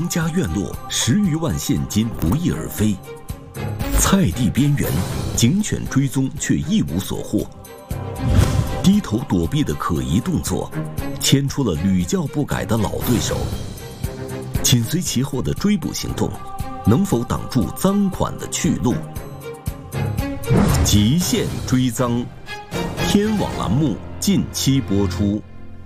农家院落10余万现金不翼而飞，菜地边缘警犬追踪却一无所获，低头躲避的可疑动作牵出了屡教不改的老对手。紧随其后的追捕行动能否挡住赃款的去路？极限追赃，天网栏目近期播出。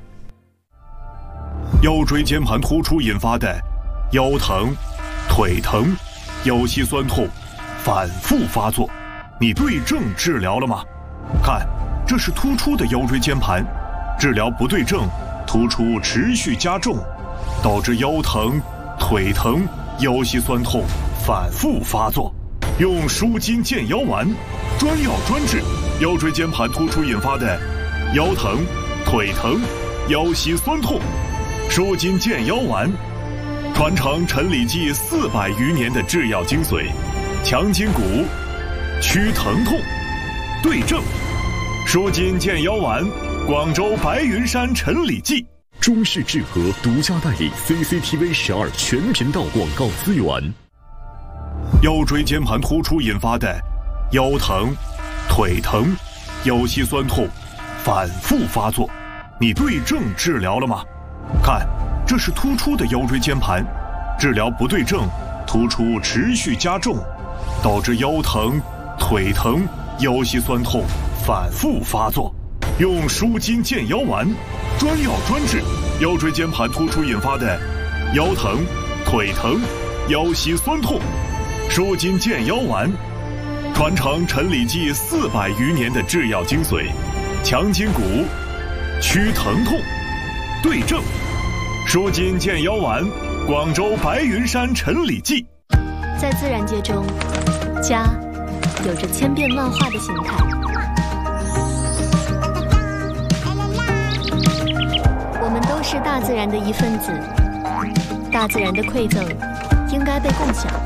腰椎间盘突出引发的腰疼、腿疼、腰膝酸痛反复发作，你对症治疗了吗？看，这是突出的腰椎间盘，治疗不对症，突出持续加重，导致腰疼、腿疼、腰膝酸痛反复发作。用舒筋健腰丸，专药专治腰椎间盘突出引发的腰疼、腿疼、腰膝酸痛。舒筋健腰丸，传承陈李济400余年的制药精髓，强筋骨，祛疼痛，对症。舒筋健腰丸，广州白云山陈李济。 中视智和独家代理 CCTV 12全频道广告资源。 腰椎间盘突出引发的腰疼、腿疼、腰膝酸痛反复发作，你对症治疗了吗？看，这是突出的腰椎间盘，治疗不对症，突出持续加重，导致腰疼、腿疼、腰膝酸痛反复发作。用舒筋健腰丸，专药专治腰椎间盘突出引发的腰疼、腿疼、腰膝酸痛。舒筋健腰丸，传承陈李济400余年的制药精髓，强筋骨，祛疼痛，对症。舒筋健腰丸，广州白云山陈李济。 在自然界中，家有着千变万化的形态。我们都是大自然的一份子，大自然的馈赠应该被共享。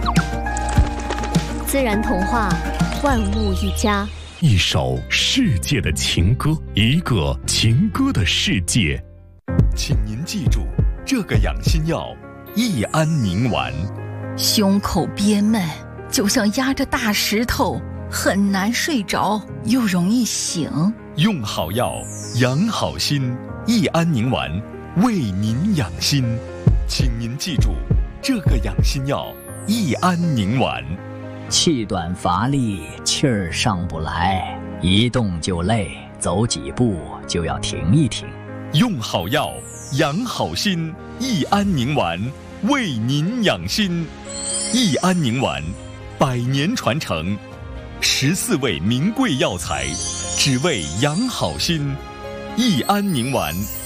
自然童话，万物一家。 一首世界的情歌，一个情歌的世界。 请您记住这个养心药益安宁丸。 胸口憋闷，就像压着大石头，很难睡着，又容易醒。 用好药，养好心，益安宁丸为您养心。请您记住这个养心药益安宁丸。 气短乏力，气儿上不来，一动就累，走几步就要停一停。 用好药，养好心，益安宁丸为您养心。益安宁丸100年传承，14味名贵药材，只为养好心。益安宁丸